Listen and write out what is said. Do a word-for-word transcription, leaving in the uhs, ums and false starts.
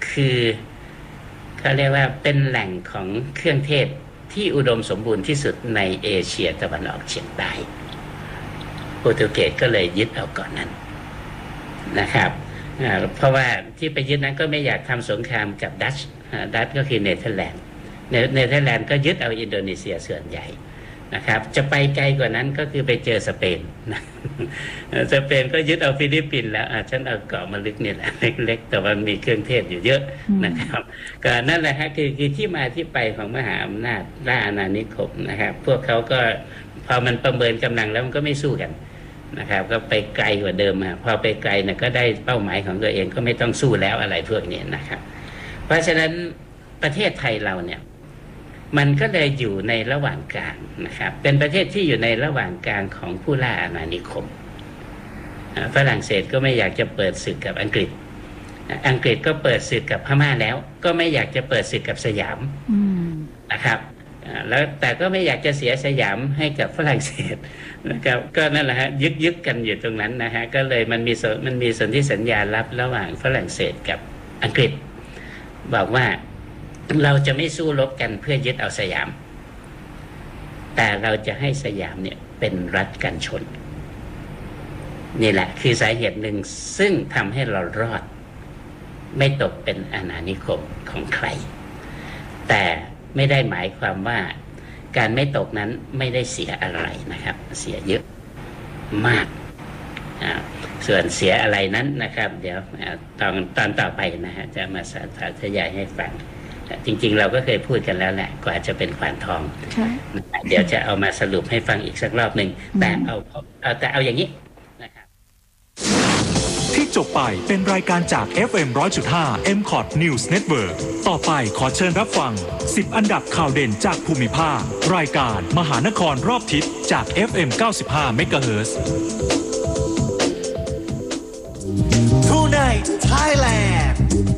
คือเขาเรียกว่าเป็นแหล่งของเครื่องเทศที่อุดมสมบูรณ์ที่สุดในเอเชียตะวันออกเฉียงใต้โปรตุเกสก็เลยยึดเอาก่อนนั้นนะครับเพราะว่าที่ไปยึดนั้นก็ไม่อยากทำสงครามกับดัชดัชก็คือเนเธอร์แลนด์เนเธอร์แลนด์ก็ยึดเอาอินโดนีเซียส่วนใหญ่นะครับจะไปไกลกว่านั้นก็คือไปเจอสเปนนะสเปนก็ยึดเอาฟิลิปปินส์แล้วฉันเอาเกาะมาลึกนี่แหละเล็กๆแต่มันมีเครื่องเทศอยู่เยอะนะครับก็นั่นแหละฮะคือคือที่มาที่ไปของมหาอำนาจล่าอาณานิคมนะครับพวกเขาก็พอมันประเมินกำลังแล้วมันก็ไม่สู้กันนะครับก็ไปไกลกว่าเดิมอ่ะพอไปไกลเนี่ยก็ได้เป้าหมายของตัวเองก็ไม่ต้องสู้แล้วอะไรพวกนี้นะครับเพราะฉะนั้นประเทศไทยเราเนี่ยมันก็เลยอยู่ในระหว่างกลางนะครับเป็นประเทศที่อยู่ในระหว่างกลางของผู้ล่าอาณานิคมฝรั่งเศสก็ไม่อยากจะเปิดศึกกับอังกฤษอังกฤษก็เปิดศึกกับพม่าแล้วก็ไม่อยากจะเปิดศึกกับสยามนะครับแล้วแต่ก็ไม่อยากจะเสียสยามให้กับฝรั่งเศสนะครับก็นั่นแหละฮะยึกยึกกันอยู่ตรงนั้นนะฮะก็เลยมันมีมันมีสนธิสัญญาลับระหว่างฝรั่งเศสกับอังกฤษบอกว่าเราจะไม่สู้รบกันเพื่อยึดเอาสยามแต่เราจะให้สยามเนี่ยเป็นรัฐกันชนนี่แหละคือสาเหตุหนึ่งซึ่งทำให้เรารอดไม่ตกเป็นอาณานิคมของใครแต่ไม่ได้หมายความว่าการไม่ตกนั้นไม่ได้เสียอะไรนะครับเสียเยอะมากส่วนเสียอะไรนั้นนะครับเดี๋ยวตอนตอนต่อไปนะฮะจะมาสาธยายให้ฟังจริงๆเราก็เคยพูดกันแล้วแหละกว่าจะเป็นขวานทองเดี๋ยวจะเอามาสรุปให้ฟังอีกสักรอบหนึ่งแต่เอาเอาแต่เอาอย่างนี้นะครับที่จบไปเป็นรายการจาก เอฟ เอ็ม หนึ่งร้อยจุดห้า เอ็ม คอท News Network ต่อไปขอเชิญรับฟังสิบอันดับข่าวเด่นจากภูมิภาครายการมหานครรอบทิศจาก เอฟ เอ็ม เก้าสิบห้า เมกะเฮิรตซ์